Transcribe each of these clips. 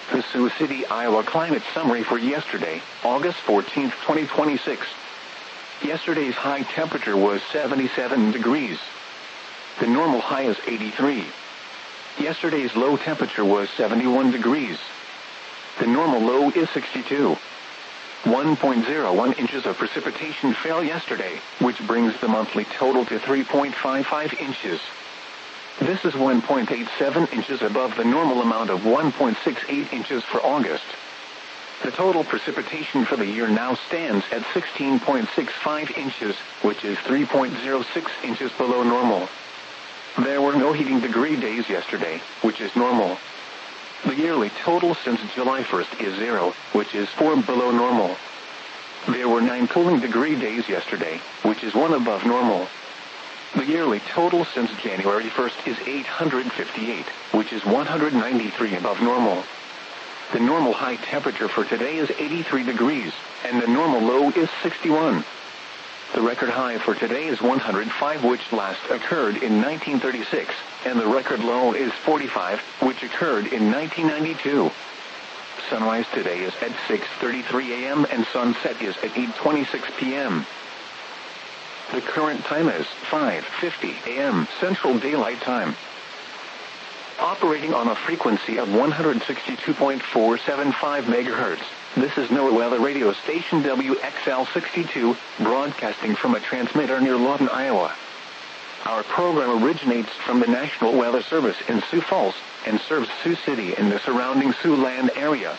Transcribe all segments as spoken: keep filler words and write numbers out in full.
The Sioux City, Iowa climate summary for yesterday, August fourteenth, twenty twenty-six. Yesterday's high temperature was seventy-seven degrees. The normal high is eighty-three. Yesterday's low temperature was seventy-one degrees. The normal low is sixty-two. one point zero one inches of precipitation fell yesterday, which brings the monthly total to three point five five inches. This is one point eight seven inches above the normal amount of one point six eight inches for August. The total precipitation for the year now stands at sixteen point six five inches, which is three point zero six inches below normal. There were no heating degree days yesterday, which is normal. The yearly total since July first is zero, which is four below normal. There were nine cooling degree days yesterday, which is one above normal. The yearly total since January first is eight hundred fifty-eight, which is one hundred ninety-three above normal. The normal high temperature for today is eighty-three degrees, and the normal low is sixty-one. The record high for today is one hundred five, which last occurred in nineteen thirty-six, and the record low is forty-five, which occurred in nineteen ninety-two. Sunrise today is at six thirty-three a m and sunset is at eight twenty-six p m The current time is five fifty a m Central Daylight Time. Operating on a frequency of one hundred sixty-two point four seven five megahertz, this is NOAA Weather Radio Station W X L sixty-two, broadcasting from a transmitter near Lawton, Iowa. Our program originates from the National Weather Service in Sioux Falls, and serves Sioux City and the surrounding Siouxland area.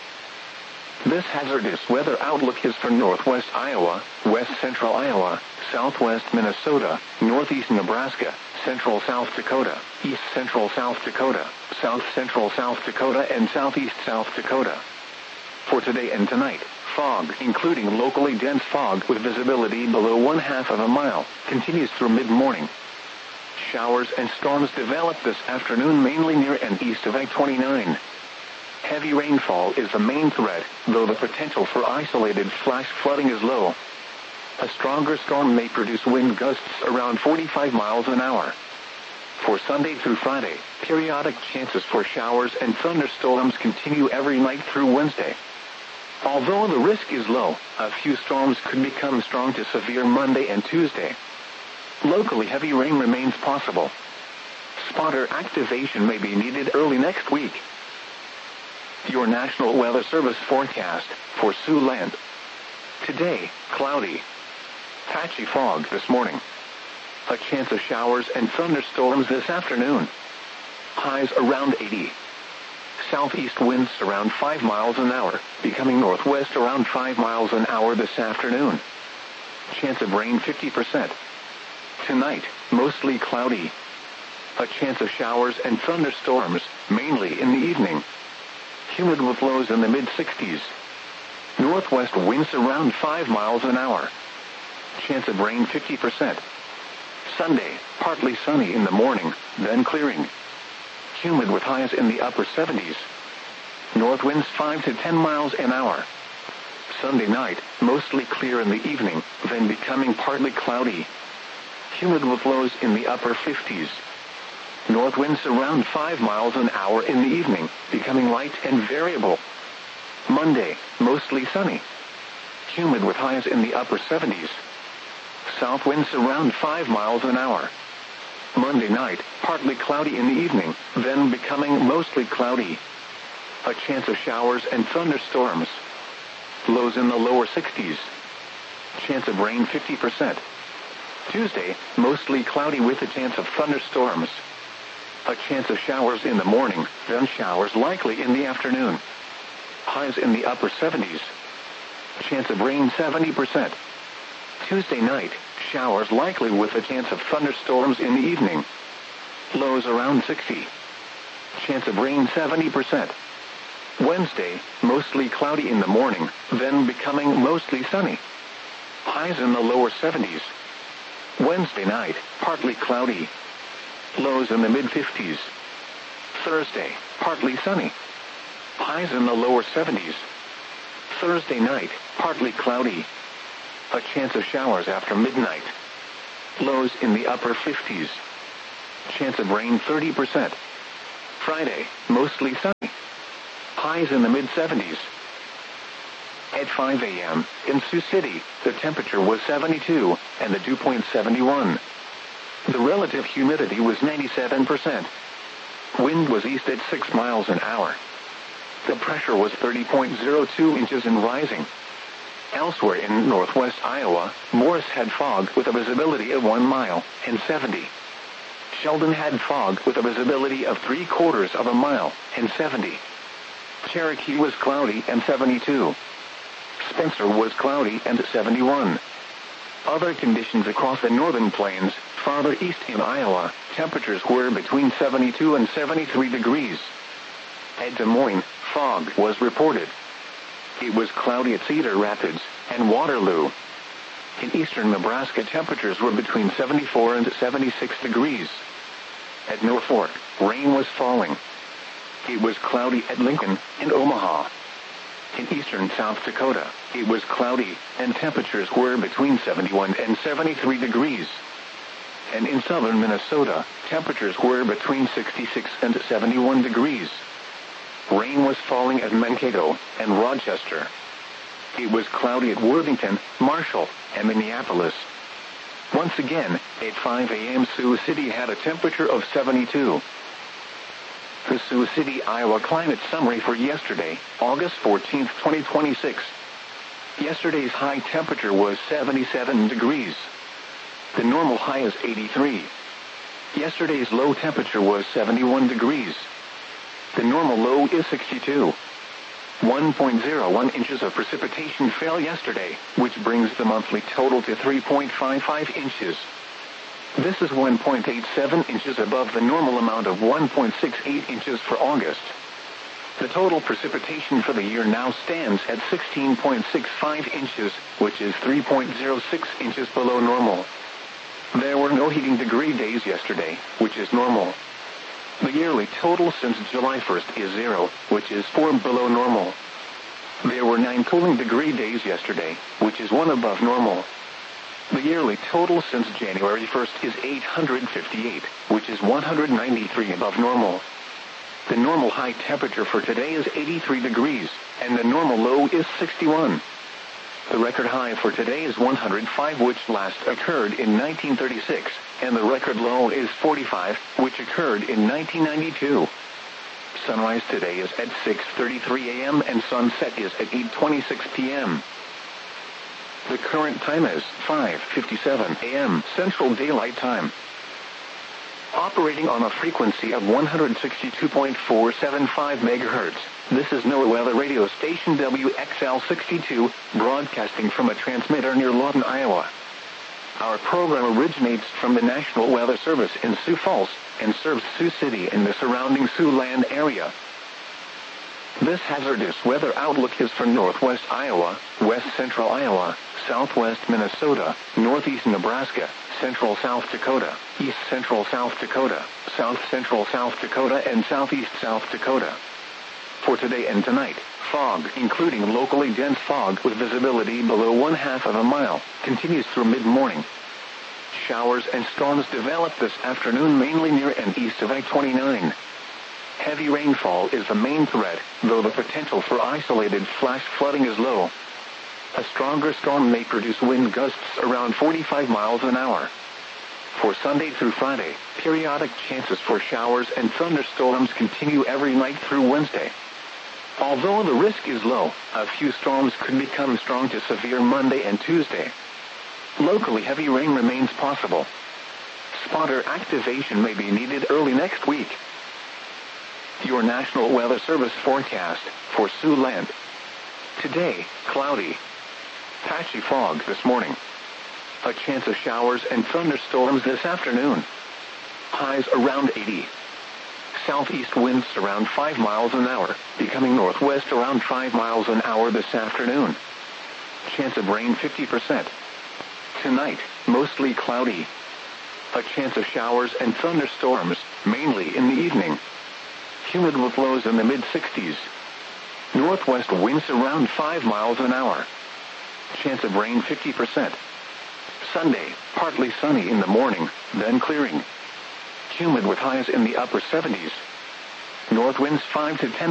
This hazardous weather outlook is for northwest Iowa, west central Iowa, southwest Minnesota, northeast Nebraska, central South Dakota, east central South Dakota, south central South Dakota, and southeast South Dakota. For today and tonight, fog, including locally dense fog with visibility below one half of a mile, continues through mid-morning. Showers and storms develop this afternoon mainly near and east of I twenty-nine. Heavy rainfall is the main threat, though the potential for isolated flash flooding is low. A stronger storm may produce wind gusts around forty-five miles an hour. For Sunday through Friday, periodic chances for showers and thunderstorms continue every night through Wednesday. Although the risk is low, a few storms could become strong to severe Monday and Tuesday. Locally heavy rain remains possible. Spotter activation may be needed early next week. Your National Weather Service forecast for Siouxland. Today, cloudy. Patchy fog this morning. A chance of showers and thunderstorms this afternoon. Highs around eighty. Southeast winds around five miles an hour, becoming northwest around five miles an hour this afternoon. Chance of rain fifty percent. Tonight, mostly cloudy. A chance of showers and thunderstorms, mainly in the evening. Humid with lows in the mid sixties. Northwest winds around five miles an hour. Chance of rain fifty percent. Sunday, partly sunny in the morning, then clearing. Humid with highs in the upper seventies. North winds five to ten miles an hour. Sunday night, mostly clear in the evening, then becoming partly cloudy. Humid with lows in the upper fifties. North winds around five miles an hour in the evening, becoming light and variable. Monday, mostly sunny. Humid with highs in the upper seventies. South winds around five miles an hour. Monday night, partly cloudy in the evening, then becoming mostly cloudy. A chance of showers and thunderstorms. Lows in the lower sixties. Chance of rain fifty percent. Tuesday, mostly cloudy with a chance of thunderstorms. A chance of showers in the morning, then showers likely in the afternoon. Highs in the upper seventies. Chance of rain seventy percent. Tuesday night, showers likely with a chance of thunderstorms in the evening. Lows around sixty. Chance of rain seventy percent. Wednesday, mostly cloudy in the morning, then becoming mostly sunny. Highs in the lower seventies. Wednesday night, partly cloudy. Lows in the mid fifties. Thursday, partly sunny. Highs in the lower seventies. Thursday night, partly cloudy. A chance of showers after midnight. Lows in the upper fifties. Chance of rain thirty percent. Friday, mostly sunny. highs in the mid seventies. At five a.m., in Sioux City, the temperature was seventy-two, and the dew point seventy-one. The relative humidity was ninety-seven percent. Wind was east at six miles an hour. The pressure was thirty point zero two inches and rising. Elsewhere in northwest Iowa, Morris had fog with a visibility of one mile and seventy. Sheldon had fog with a visibility of three quarters of a mile and seventy. Cherokee was cloudy and seventy-two. Spencer was cloudy and seventy-one. Other conditions across the northern plains, farther east in Iowa, temperatures were between seventy-two and seventy-three degrees. At Des Moines, fog was reported. It was cloudy at Cedar Rapids and Waterloo. In eastern Nebraska, temperatures were between seventy-four and seventy-six degrees. At Norfolk, rain was falling. It was cloudy at Lincoln and Omaha. In eastern South Dakota, it was cloudy, and temperatures were between seventy-one and seventy-three degrees. And in southern Minnesota, temperatures were between sixty-six and seventy-one degrees. Rain was falling at Mankato and Rochester. It was cloudy at Worthington, Marshall, and Minneapolis. Once again, at five a.m. Sioux City had a temperature of seventy-two. The Sioux City, Iowa climate summary for yesterday, August fourteenth, twenty twenty-six. Yesterday's high temperature was seventy-seven degrees. The normal high is eighty-three. Yesterday's low temperature was seventy-one degrees. The normal low is sixty-two. one point zero one inches of precipitation fell yesterday, which brings the monthly total to three point five five inches. This is one point eight seven inches above the normal amount of one point six eight inches for August. The total precipitation for the year now stands at sixteen point six five inches, which is three point zero six inches below normal. There were no heating degree days yesterday, which is normal. The yearly total since July first is zero, which is four below normal. There were nine cooling degree days yesterday, which is one above normal. The yearly total since January first is eight hundred fifty-eight, which is one hundred ninety-three above normal. The normal high temperature for today is eighty-three degrees, and the normal low is sixty-one. The record high for today is one hundred five, which last occurred in nineteen thirty-six, and the record low is forty-five, which occurred in nineteen ninety-two. Sunrise today is at six thirty-three a.m. and sunset is at eight twenty-six p.m. The current time is five fifty-seven a.m. Central Daylight Time. Operating on a frequency of one hundred sixty-two point four seven five megahertz, this is NOAA Weather Radio Station W X L sixty-two, broadcasting from a transmitter near Lawton, Iowa. Our program originates from the National Weather Service in Sioux Falls and serves Sioux City and the surrounding Siouxland area. This hazardous weather outlook is for northwest Iowa, west central Iowa, southwest Minnesota, northeast Nebraska, central South Dakota, east central South Dakota, south central South Dakota, and southeast South Dakota. For today and tonight, fog, including locally dense fog with visibility below one half of a mile, continues through mid-morning. Showers and storms develop this afternoon mainly near and east of I twenty-nine. Heavy rainfall is the main threat, though the potential for isolated flash flooding is low. A stronger storm may produce wind gusts around forty-five miles an hour. For Sunday through Friday, periodic chances for showers and thunderstorms continue every night through Wednesday. Although the risk is low, a few storms could become strong to severe Monday and Tuesday. Locally, heavy rain remains possible. Spotter activation may be needed early next week. Your National Weather Service forecast for Siouxland. Today, cloudy. Patchy fog this morning. A chance of showers and thunderstorms this afternoon. Highs around eighty. Southeast winds around five miles an hour, becoming northwest around five miles an hour this afternoon. Chance of rain fifty percent. Tonight, mostly cloudy. A chance of showers and thunderstorms, mainly in the evening. Humid with lows in the mid sixties. Northwest winds around five miles an hour. Chance of rain fifty percent. Sunday, partly sunny in the morning, then clearing. Humid with highs in the upper seventies. North winds five to ten